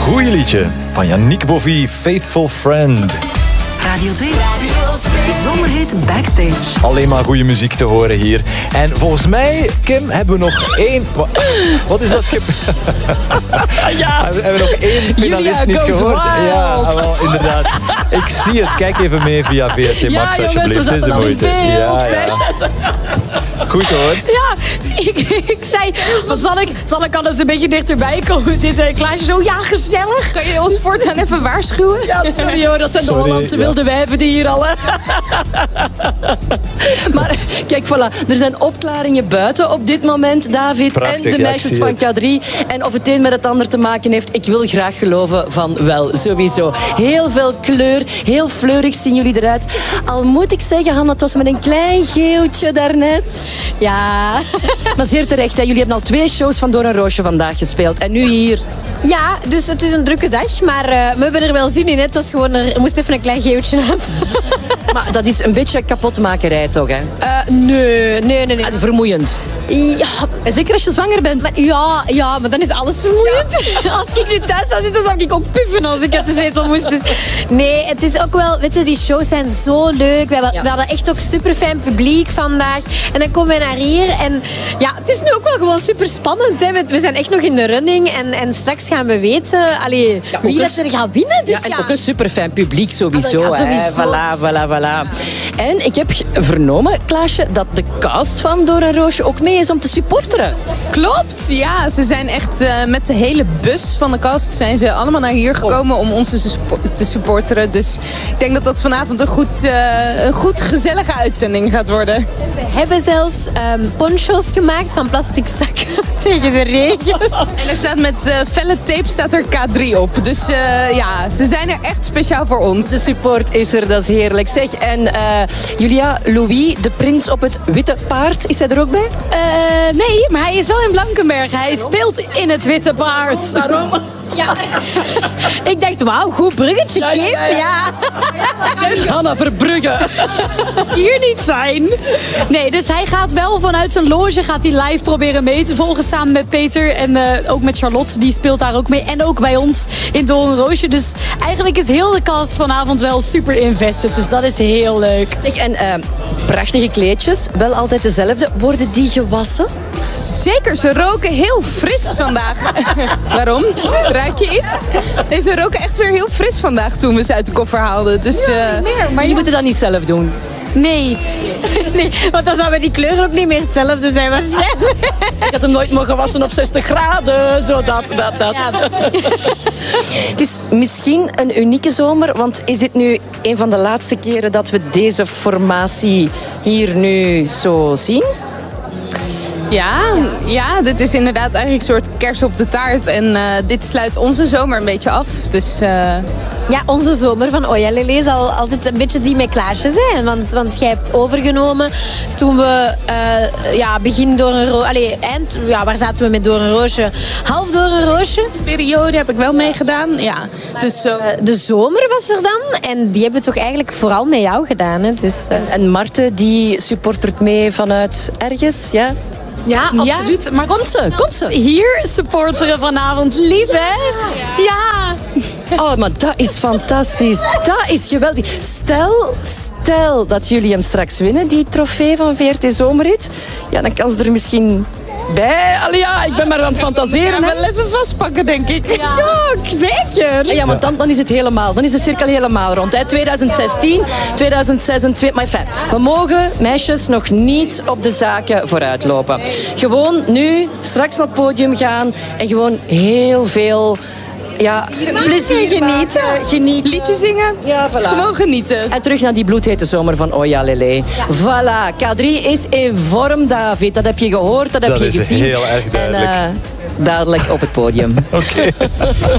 Goeie liedje van Yannick Bovy, Faithful Friend. Radio 2. Zomerhit Backstage. Alleen maar goede muziek te horen hier. En volgens mij, Kim, hebben we nog één... Wat is dat? Ja. Hebben we nog één finalist niet gehoord? Wild. Ja, wel, inderdaad. Ik zie het. Kijk even mee via VRT Max, ja, alsjeblieft. Het is de moeite. Ja. Goed hoor. Ja, ik zei, zal ik anders een beetje dichterbij komen zitten? En Klaasje zo, ja, gezellig. Kan je ons voortaan even waarschuwen? Ja, sorry hoor, dat zijn de Hollandse wilde wijven die hier al... Maar kijk, voilà. Er zijn opklaringen buiten op dit moment, David. Prachtig, en de meisjes van K3. En of het een met het ander te maken heeft, ik wil graag geloven van wel, sowieso. Heel veel kleur, heel fleurig zien jullie eruit. Al moet ik zeggen, Hanna, het was met een klein geeuwtje daarnet. Ja. Maar zeer terecht, hè. Jullie hebben al 2 shows van Door een Roosje vandaag gespeeld. En nu hier. Ja, dus het is een drukke dag, maar we hebben er wel zin in. Het was gewoon, er moest even een klein geeuwtje uit. Maar dat is een beetje kapotmakerij toch, hè? Nee. Dat is vermoeiend. Ja, En zeker als je zwanger bent. maar ja, maar dan is alles vermoeiend. Als ik nu thuis zou zitten, zou ik ook puffen als ik uit de zetel moest. Dus nee, het is ook wel... Weet je, die shows zijn zo leuk. We hadden echt ook super fijn publiek vandaag. En dan komen we naar hier. En ja, het is nu ook wel gewoon super spannend. Hè. We zijn echt nog in de running. En straks gaan we weten wie dat er gaat winnen. Dus en ook een super fijn publiek sowieso. Ja, sowieso. Voilà. En ik heb vernomen, Klaasje, dat de cast van Door een Roosje ook mee is om te supporteren. Klopt, ja. Ze zijn echt met de hele bus van de cast zijn ze allemaal naar hier gekomen om ons te supporteren. Dus ik denk dat dat vanavond een goed gezellige uitzending gaat worden. we hebben zelfs poncho's gemaakt van plastic zakken tegen de regen. En er staat met felle tape staat er K3 op. Dus ja, ze zijn er echt speciaal voor ons. De support is er, dat is heerlijk. Zeg, en Julia, Louis, de prins op het witte paard, is hij er ook bij? Nee, maar hij is wel in Blankenberg. Hij speelt in het Witte Paard. Waarom? Ja. Ik dacht, wauw, goed bruggetje, Kim. Ja. Hanna Verbrugge. Hier niet zijn. Nee, dus hij gaat wel vanuit zijn loge gaat hij live proberen mee te volgen samen met Peter. En ook met Charlotte, die speelt daar ook mee. En ook bij ons in Door een Roosje. Dus eigenlijk is heel de cast vanavond wel super invested. Dus dat is heel leuk. Zeg, en prachtige kleedjes, wel altijd dezelfde. Worden die gewassen? Zeker, ze roken heel fris vandaag. Waarom? Ruik je iets? Nee, ze roken echt weer heel fris vandaag toen we ze uit de koffer haalden. Dus, Maar je moet het dan niet zelf doen. Nee. Nee, want dan zouden die kleuren ook niet meer hetzelfde zijn waarschijnlijk. Ik had hem nooit mogen wassen op 60 graden. Zo dat. Ja. Het is misschien een unieke zomer, want is dit nu een van de laatste keren dat we deze formatie hier nu zo zien? Ja, dit is inderdaad eigenlijk een soort kers op de taart. En dit sluit onze zomer een beetje af. Dus... Ja, onze zomer van Oja Lele zal altijd een beetje die met Klaasje zijn. Want jij hebt overgenomen toen we begin Door een Roosje... waar zaten we met Door een Roosje? Half Door een Roosje. Die periode heb ik wel meegedaan, ja. Dus zo... De zomer was er dan. En die hebben we toch eigenlijk vooral met jou gedaan. Hè? Dus, En Marten, die supportert mee vanuit ergens, ja? Ja, absoluut. Maar Komt ze? hier supporteren vanavond. Lief, hè? Ja. Oh, maar dat is fantastisch. Dat is geweldig. Stel dat jullie hem straks winnen, die trofee van VRT Zomerhit. Ja, dan kan ze er misschien bij. Allee, ja, ik ben maar aan het fantaseren. Ja, wel even vastpakken, denk ik. Ja, zeker. Ja, maar dan is het helemaal. Dan is de cirkel helemaal rond. Hè. 2016, 2026. Maar enfin, we mogen, meisjes, nog niet op de zaken vooruitlopen. Gewoon nu, straks naar het podium gaan en gewoon heel veel... Ja, plezier genieten. Liedjes zingen, Ja, voilà. gewoon genieten. En terug naar die bloedhete zomer van Oja Lele. Voilà, K3 is in vorm, David. Dat heb je gehoord, dat heb je gezien. Dat is heel erg duidelijk. En dadelijk op het podium. Oké.